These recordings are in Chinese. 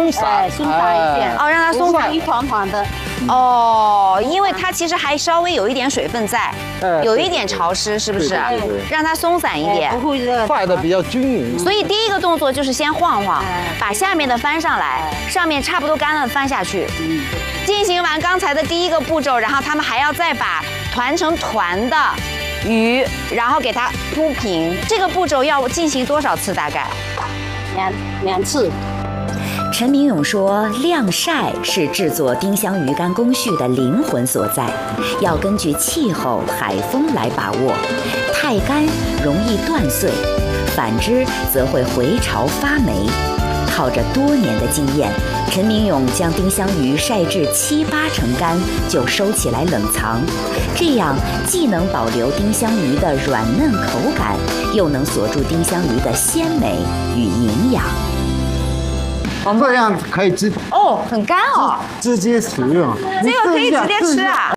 松散， 松散一点， 哦，让它松散一团团的。 哦，因为它其实还稍微有一点水分在，有一点潮湿，是不是？让它松散一点， 不会热。 快的比较均匀。 所以第一个动作就是先晃晃，把下面的翻上来，上面差不多干了翻下去。进行完刚才的第一个步骤，然后他们还要再把团成团的鱼，然后给它铺平。这个步骤要进行多少次？大概两次。 陈明勇说，晾晒是制作丁香鱼干工序的灵魂所在，要根据气候、海风来把握。太干容易断碎，反之则会回潮发霉。靠着多年的经验，陈明勇将丁香鱼晒至7、8成干就收起来冷藏，这样既能保留丁香鱼的软嫩口感，又能锁住丁香鱼的鲜美与营养。 这样可以哦，很干哦， 直接使用。 这个可以直接吃啊。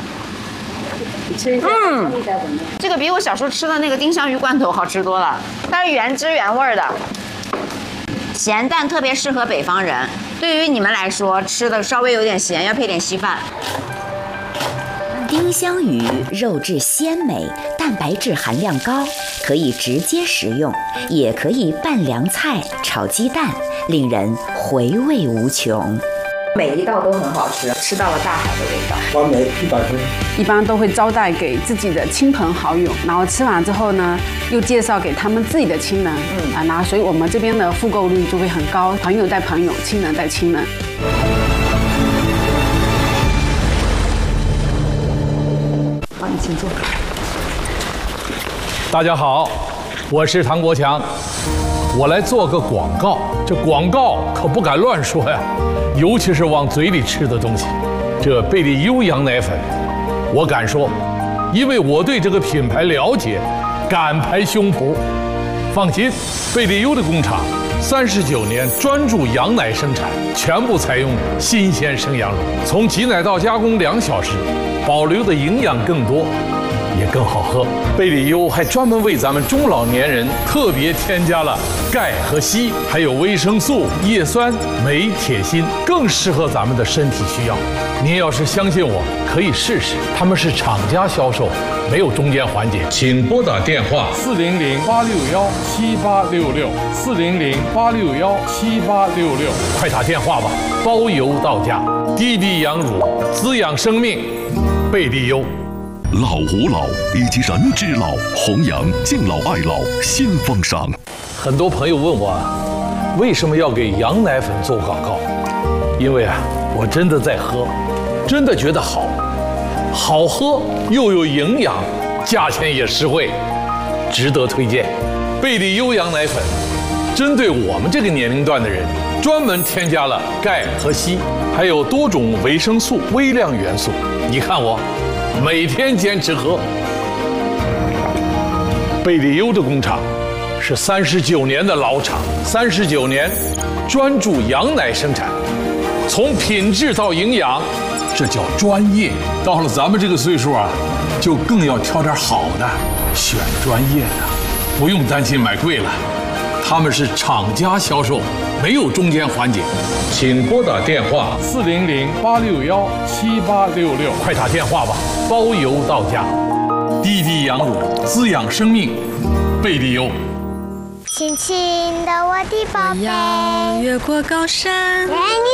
这个比我小时候吃的那个丁香鱼罐头好吃多了，它是原汁原味的，咸淡特别适合北方人。对于你们来说，吃的稍微有点咸，要配点稀饭。 丁香鱼肉质鲜美，蛋白质含量高，可以直接食用，也可以拌凉菜、炒鸡蛋，令人回味无穷。 每一道都很好吃，吃到了大海的味道， 完美100分。 一般都会招待给自己的亲朋好友，然后吃完之后呢，又介绍给他们自己的亲人，然后所以我们这边的复购率就会很高，朋友带朋友，亲人带亲人。好，你请坐。 大家好，我是唐国强，我来做个广告。这广告可不敢乱说呀，尤其是往嘴里吃的东西。这贝利优羊奶粉，我敢说，因为我对这个品牌了解，敢拍胸脯。放心，贝利优的工厂39年专注羊奶生产，全部采用新鲜生羊乳，从挤奶到加工2小时，保留的营养更多，也更好喝。贝利优还专门为咱们中老年人特别添加了钙和硒，还有维生素、叶酸、镁、铁、锌，更适合咱们的身体需要。您要是相信我，可以试试。他们是厂家销售，没有中间环节。请拨打电话400-861-7866，400-861-7866，快打电话吧，包邮到家。滴滴羊乳，滋养生命，贝利优。 老吾老以及人之老，弘扬敬老爱老新风尚。 很多朋友问我，为什么要给羊奶粉做广告？因为我真的在喝，真的觉得好，好喝又有营养，价钱也实惠，值得推荐。贝利优羊奶粉，针对我们这个年龄段的人，专门添加了钙和硒，还有多种维生素、微量元素。你看我，每天坚持喝。贝利优的工厂是39年的老厂，39年专注羊奶生产，从品质到营养，这叫专业。到了咱们这个岁数就更要挑点好的，选专业的，不用担心买贵了。他们是厂家销售，没有中间环节。请拨打电话400-861-7866，快打电话吧，包邮到家。滴滴羊乳，滋养生命，贝利优。 轻轻的我的宝贝， 我要越过高山， 带你